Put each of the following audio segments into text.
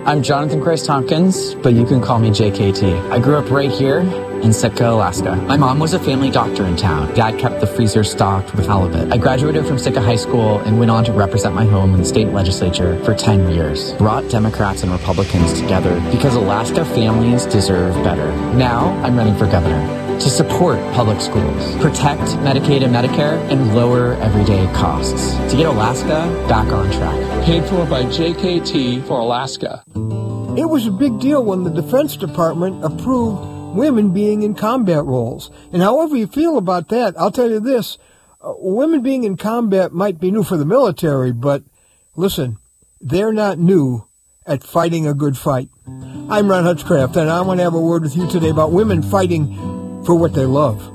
I'm Jonathan Christ Tompkins, but you can call me JKT. I grew up right here in Sitka, Alaska. My mom was a family doctor in town. Dad kept the freezer stocked with halibut. I graduated from Sitka High School and went on to represent my home in the state legislature for 10 years. Brought Democrats and Republicans together because Alaska families deserve better. Now I'm running for governor to support public schools, protect Medicaid and Medicare, and lower everyday costs to get Alaska back on track. Paid for by JKT for Alaska. It was a big deal when the Defense Department approved women being in combat roles. And however you feel about that, I'll tell you this, women being in combat might be new for the military, but listen, they're not new at fighting a good fight. I'm Ron Hutchcraft, and I want to have a word with you today about women fighting for what they love.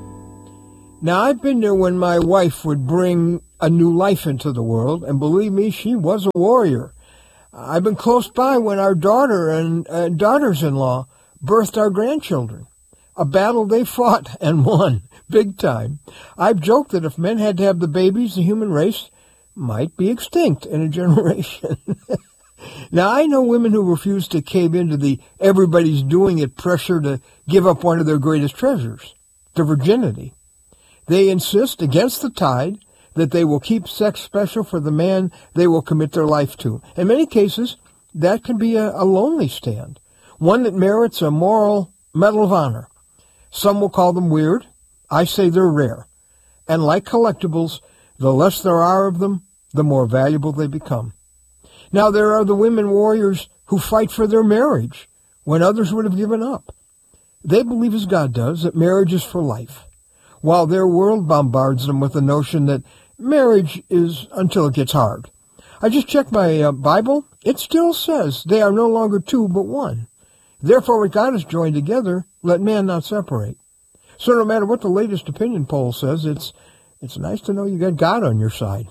Now, I've been there when my wife would bring a new life into the world, and believe me, she was a warrior. I've been close by when our daughter and daughters-in-law birthed our grandchildren, a battle they fought and won, big time. I've joked that if men had to have the babies, the human race might be extinct in a generation. Now, I know women who refuse to cave into the everybody's doing it pressure to give up one of their greatest treasures, their virginity. They insist against the tide that they will keep sex special for the man they will commit their life to. In many cases, that can be a lonely stand, one that merits a moral Medal of Honor. Some will call them weird. I say they're rare. And like collectibles, the less there are of them, the more valuable they become. Now, there are the women warriors who fight for their marriage when others would have given up. They believe, as God does, that marriage is for life, while their world bombards them with the notion that marriage is until it gets hard. I just checked my Bible. It still says they are no longer two but one. Therefore, what God has joined together, let man not separate. So no matter what the latest opinion poll says, it's nice to know you got God on your side.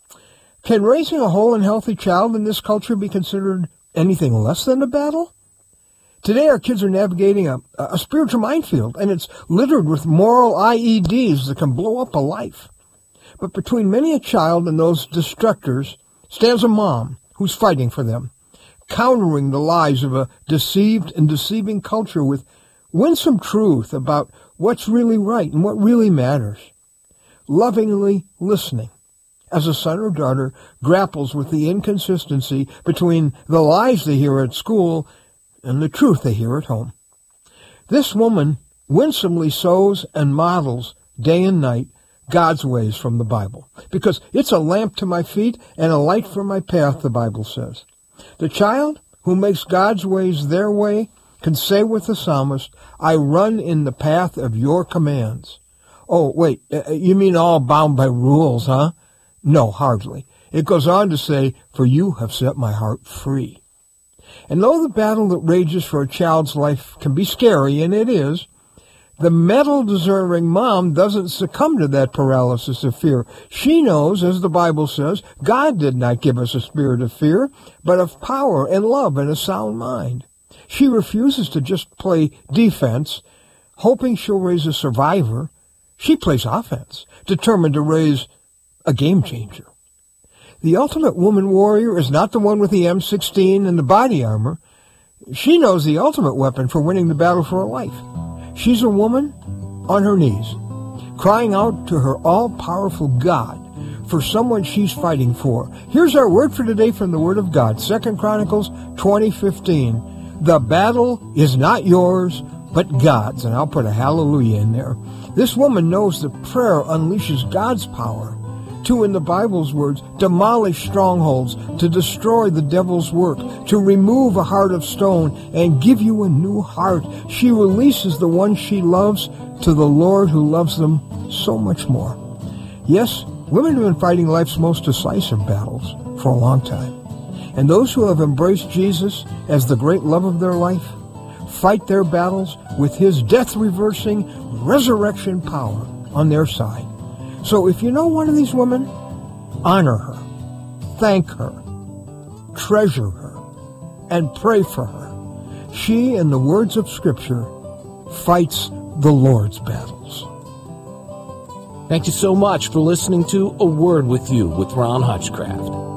Can raising a whole and healthy child in this culture be considered anything less than a battle? Today our kids are navigating a spiritual minefield, and it's littered with moral IEDs that can blow up a life. But between many a child and those destructors stands a mom who's fighting for them, countering the lies of a deceived and deceiving culture with winsome truth about what's really right and what really matters. Lovingly listening as a son or daughter grapples with the inconsistency between the lies they hear at school and the truth they hear at home. This woman winsomely sows and models day and night God's ways from the Bible, because it's a lamp to my feet and a light for my path, the Bible says. The child who makes God's ways their way can say with the psalmist, I run in the path of your commands. Oh, wait, you mean all bound by rules, huh? No, hardly. It goes on to say, for you have set my heart free. And though the battle that rages for a child's life can be scary, and it is, the medal-deserving mom doesn't succumb to that paralysis of fear. She knows, as the Bible says, God did not give us a spirit of fear, but of power and love and a sound mind. She refuses to just play defense, hoping she'll raise a survivor. She plays offense, determined to raise a game changer. The ultimate woman warrior is not the one with the M16 and the body armor. She knows the ultimate weapon for winning the battle for her life. She's a woman on her knees, crying out to her all-powerful God for someone she's fighting for. Here's our word for today from the Word of God, 2 Chronicles 20:15. The battle is not yours, but God's. And I'll put a hallelujah in there. This woman knows that prayer unleashes God's power to, in the Bible's words, demolish strongholds, to destroy the devil's work, to remove a heart of stone and give you a new heart. She releases the one she loves to the Lord who loves them so much more. Yes, women have been fighting life's most decisive battles for a long time. And those who have embraced Jesus as the great love of their life fight their battles with his death-reversing resurrection power on their side. So if you know one of these women, honor her, thank her, treasure her, and pray for her. She, in the words of Scripture, fights the Lord's battles. Thank you so much for listening to A Word with You with Ron Hutchcraft.